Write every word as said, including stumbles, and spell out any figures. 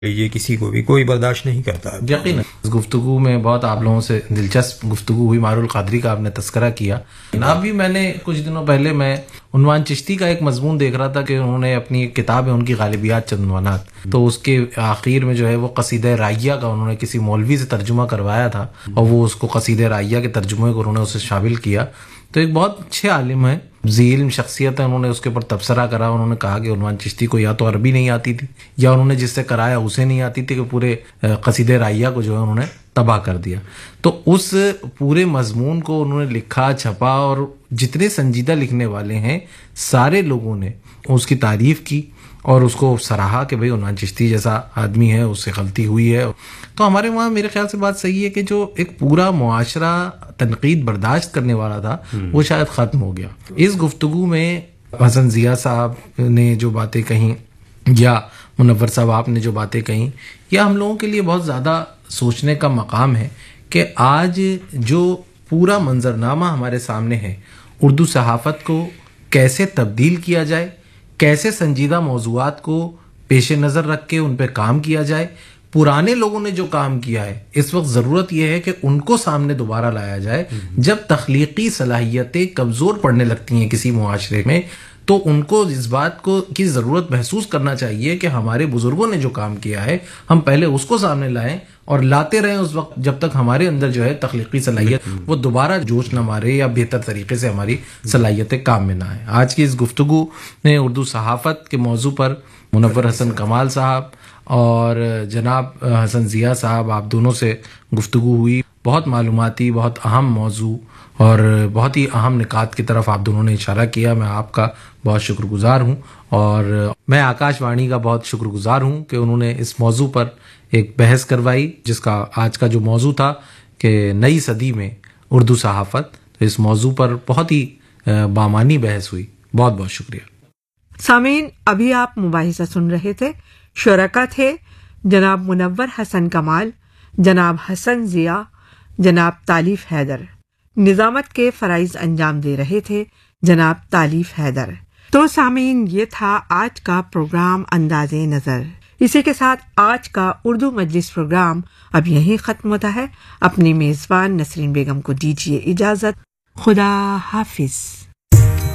یہ کسی کو بھی کوئی برداشت نہیں کرتا. یقیناً اس گفتگو میں بہت آپ لوگوں سے دلچسپ گفتگو ہوئی. مارو القادری کا آپ نے تذکرہ کیا. ابھی میں نے کچھ دنوں پہلے میں عنوان چشتی کا ایک مضمون دیکھ رہا تھا کہ انہوں نے اپنی کتاب ہے ان کی غالبیات چند عنوانات، تو اس کے آخر میں جو ہے وہ قصیدہ رائیہ کا انہوں نے کسی مولوی سے ترجمہ کروایا تھا اور وہ اس کو قصیدہ رائیہ کے ترجمے کو انہوں نے اسے شامل کیا. تو ایک بہت اچھے عالم ہیں، ذی علم شخصیت ہے، انہوں نے اس کے اوپر تبصرہ کرا. انہوں نے کہا کہ عنوان چشتی کو یا تو عربی نہیں آتی تھی یا انہوں نے جس سے کرایا اسے نہیں آتی تھی، کہ پورے قصیدہ رائیہ کو جو ہے انہوں نے تباہ کر دیا. تو اس پورے مضمون کو انہوں نے لکھا، چھپا، اور جتنے سنجیدہ لکھنے والے ہیں سارے لوگوں نے اس کی تعریف کی اور اس کو سراہا کہ بھئی عنوان چشتی جیسا آدمی ہے، اس سے غلطی ہوئی ہے. تو ہمارے وہاں میرے خیال سے بات صحیح ہے کہ جو ایک پورا معاشرہ تنقید برداشت کرنے والا تھا وہ شاید ختم ہو گیا. اس گفتگو میں حسن ضیاء صاحب نے جو باتیں کہیں یا منور صاحب آپ نے جو باتیں کہیں، یہ ہم لوگوں کے لیے بہت زیادہ سوچنے کا مقام ہے کہ آج جو پورا منظرنامہ ہمارے سامنے ہے، اردو صحافت کو کیسے تبدیل کیا جائے، کیسے سنجیدہ موضوعات کو پیش نظر رکھ کے ان پہ کام کیا جائے. پرانے لوگوں نے جو کام کیا ہے اس وقت ضرورت یہ ہے کہ ان کو سامنے دوبارہ لایا جائے. جب تخلیقی صلاحیتیں کمزور پڑنے لگتی ہیں کسی معاشرے میں تو ان کو اس بات کو کی ضرورت محسوس کرنا چاہیے کہ ہمارے بزرگوں نے جو کام کیا ہے ہم پہلے اس کو سامنے لائیں اور لاتے رہیں اس وقت جب تک ہمارے اندر جو ہے تخلیقی صلاحیت وہ دوبارہ جوش نہ مارے یا بہتر طریقے سے ہماری صلاحیتیں کام میں نہ آئیں. آج کی اس گفتگو نے اردو صحافت کے موضوع پر منور حسن کمال صاحب اور جناب حسن ضیاء صاحب، آپ دونوں سے گفتگو ہوئی. بہت معلوماتی، بہت اہم موضوع اور بہت ہی اہم نکات کی طرف آپ دونوں نے اشارہ کیا. میں آپ کا بہت شکر گزار ہوں اور میں آکاش وانی کا بہت شکر گزار ہوں کہ انہوں نے اس موضوع پر ایک بحث کروائی، جس کا آج کا جو موضوع تھا کہ نئی صدی میں اردو صحافت. تو اس موضوع پر بہت ہی بامانی بحث ہوئی. بہت بہت شکریہ. سامعین، ابھی آپ مباحثہ سن رہے تھے. شرکا تھے جناب منور حسن کمال، جناب حسن ضیاء، جناب تالیف حیدر. نظامت کے فرائض انجام دے رہے تھے جناب تالیف حیدر. تو سامعین، یہ تھا آج کا پروگرام انداز نظر. اسی کے ساتھ آج کا اردو مجلس پروگرام اب یہیں ختم ہوتا ہے. اپنی میزبان نسرین بیگم کو دیجیے اجازت. خدا حافظ.